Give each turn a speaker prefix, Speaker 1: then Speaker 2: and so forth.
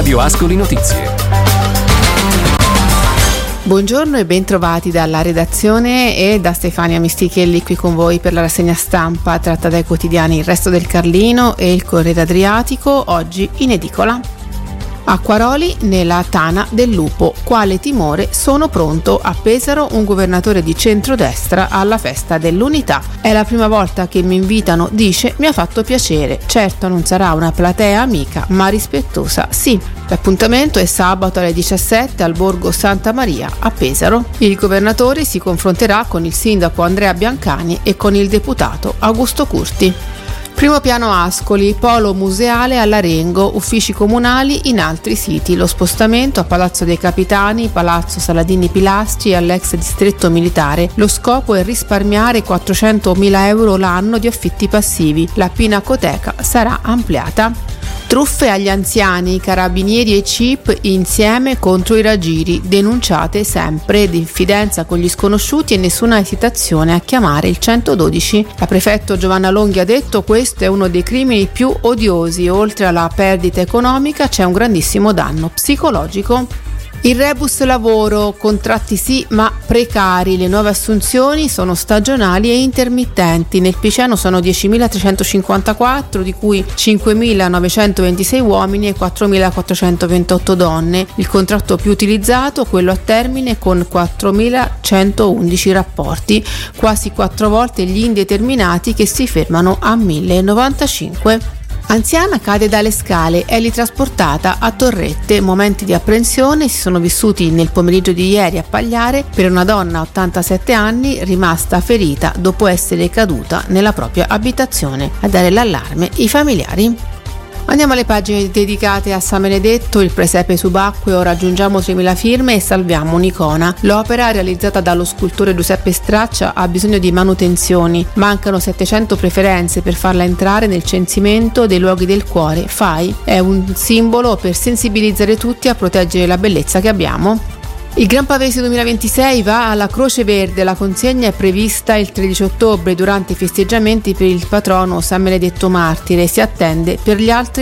Speaker 1: Radio Ascoli Notizie.
Speaker 2: Buongiorno e ben trovati dalla redazione e da Stefania Mistichelli qui con voi per la rassegna stampa tratta dai quotidiani Il Resto del Carlino e Il Corriere Adriatico, oggi in edicola. Acquaroli nella tana del lupo. Quale timore? Sono pronto. A Pesaro un governatore di centrodestra alla festa dell'unità. È la prima volta che mi invitano, dice, mi ha fatto piacere. Certo non sarà una platea amica, ma rispettosa, sì. L'appuntamento è sabato alle 17 al Borgo Santa Maria a Pesaro. Il governatore si confronterà con il sindaco Andrea Biancani e con il deputato Augusto Curti. Primo piano Ascoli, polo museale all'Arengo, uffici comunali in altri siti, lo spostamento a Palazzo dei Capitani, Palazzo Saladini Pilastri e all'ex distretto militare. Lo scopo è risparmiare 400.000 euro l'anno di affitti passivi, la pinacoteca sarà ampliata. Truffe agli anziani, carabinieri e CIP insieme contro i raggiri, denunciate sempre, diffidenza con gli sconosciuti e nessuna esitazione a chiamare il 112. La prefetto Giovanna Longhi ha detto questo è uno dei crimini più odiosi, oltre alla perdita economica c'è un grandissimo danno psicologico. Il rebus lavoro, contratti sì ma precari, le nuove assunzioni sono stagionali e intermittenti, nel Piceno sono 10.354 di cui 5.926 uomini e 4.428 donne, il contratto più utilizzato quello a termine con 4.111 rapporti, quasi 4 volte gli indeterminati che si fermano a 1.095. Anziana cade dalle scale, è ritrasportata a Torrette. Momenti di apprensione si sono vissuti nel pomeriggio di ieri a Pagliare per una donna 87 anni rimasta ferita dopo essere caduta nella propria abitazione. A dare l'allarme i familiari. Andiamo alle pagine dedicate a San Benedetto, il presepe subacqueo, raggiungiamo 3.000 firme e salviamo un'icona. L'opera realizzata dallo scultore Giuseppe Straccia ha bisogno di manutenzioni, mancano 700 preferenze per farla entrare nel censimento dei luoghi del cuore. FAI è un simbolo per sensibilizzare tutti a proteggere la bellezza che abbiamo. Il Gran Pavese 2026 va alla Croce Verde, la consegna è prevista il 13 ottobre durante i festeggiamenti per il patrono San Benedetto Martire, si attende per gli altri